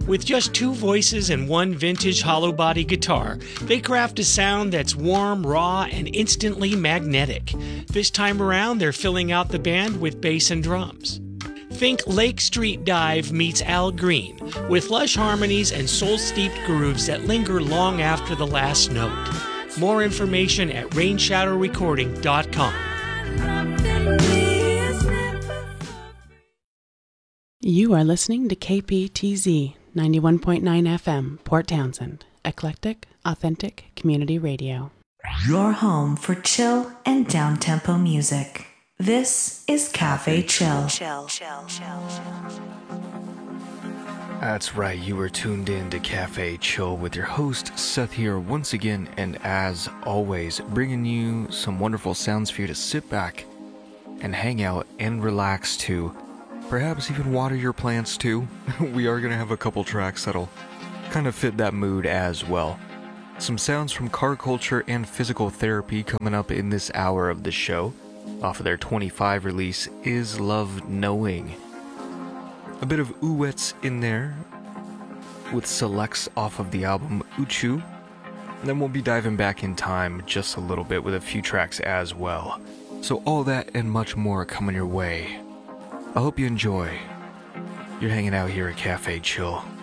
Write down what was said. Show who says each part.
Speaker 1: With just two voices and one vintage hollow body guitar, they craft a sound that's warm, raw, and instantly magnetic. This time around, they're filling out the band with bass and drums. Think Lake Street Dive meets Al Green, with lush harmonies and soul-steeped grooves that linger long after the last note. More information at rainshadowrecording.com.
Speaker 2: You are listening to KPTZ 91.9 FM, Port Townsend. Eclectic, authentic community radio.
Speaker 3: Your home for chill and down-tempo music. This is Cafe Chill.
Speaker 4: That's right, you are tuned in to Cafe Chill with your host, Seth here once again, and as always, bringing you some wonderful sounds for you to sit back and hang out and relax to. Perhaps even water your plants too. We are going to have a couple tracks that'll kind of fit that mood as well. Some sounds from Car Culture and Physical Therapy coming up in this hour of the show. Off of their 25 release, Is Love Knowing. A bit of Uwets in there, with selects off of the album Uchu. And then we'll be diving back in time just a little bit with a few tracks as well. So all that and much more coming your way. I hope you enjoy. You're hanging out here at Cafe Chill.